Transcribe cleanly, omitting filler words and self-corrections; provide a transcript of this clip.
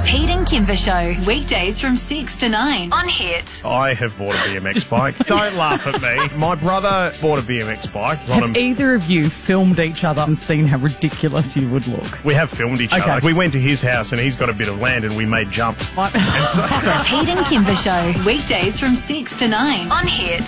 Pete and Kimber Show, weekdays from 6 to 9 on Hit. I have bought a BMX bike. Don't laugh at me. My brother bought a BMX bike. Have either of you filmed each other and seen how ridiculous you would look? We have filmed each other. We went to his house and he's got a bit of land and we made jumps. What? The Pete and Kimber Show, weekdays from 6 to 9 on Hit.